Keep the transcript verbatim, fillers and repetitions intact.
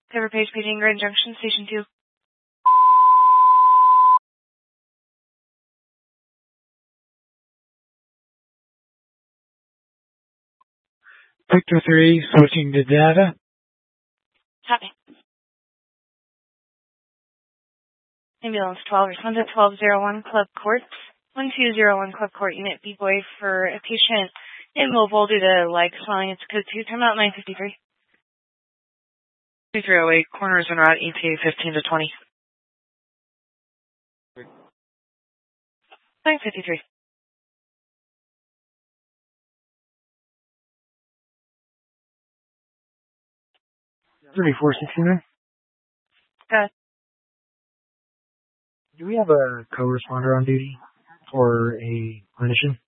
Cover page paging Grand Junction, Station two. Victor three, switching to data. Copy. Ambulance twelve, response at twelve oh one Club Court. one two oh one Club Court, Unit B-Boy for a patient immobile due to leg swelling. It's code two, time out nine fifty-three. two three oh eight, corners en route, E T A fifteen to twenty. nine fifty-three. thirty-four sixty-nine. Got it. Do we have a co-responder on duty or a clinician?